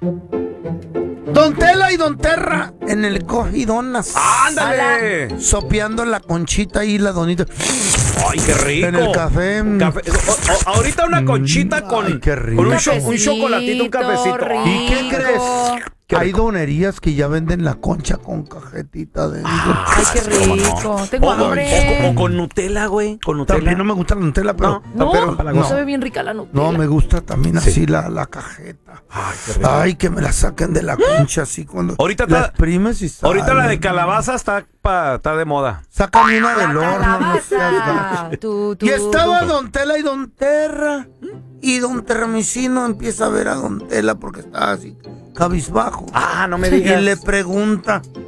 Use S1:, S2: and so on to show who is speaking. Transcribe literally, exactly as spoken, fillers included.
S1: Don Tela y Don Terra en el cogidonas.
S2: ¡Ándale!
S1: Sopeando la conchita y la donita.
S2: ¡Ay, qué rico!
S1: En el café.
S2: Café. O, o, ahorita una conchita con,
S1: Ay, qué rico.
S2: con un, cho un chocolatito, un cafecito.
S1: Rico. ¿Y qué crees?
S2: Qué
S1: Hay
S2: rico.
S1: donerías que ya venden la concha con cajetita de...
S3: Ay, qué rico. Tengo
S2: O,
S3: hambre.
S2: o, o con Nutella, güey. Con Nutella.
S1: También no me gusta la Nutella, pero...
S3: No,
S1: pero
S3: no,
S1: no.
S3: sabe bien rica la Nutella.
S1: No, me gusta también
S2: Sí.
S1: así la, la cajeta.
S2: Ay, qué rico.
S1: Ay, que me la saquen de la concha así cuando
S2: Ahorita
S1: la
S2: ta-
S1: exprimes y sale.
S2: Ahorita la de calabaza está, pa, está de moda.
S1: Sácame una del
S3: La
S1: horno, no seas
S3: calabaza.
S1: gacho.
S3: Tú, tú,
S1: Y estaba
S3: tú.
S1: Don Tela y Don Terra. Y Don Terramicino empieza a ver a Don Tela porque está así, cabizbajo.
S2: Ah, no me
S1: Y
S2: digas.
S1: le pregunta,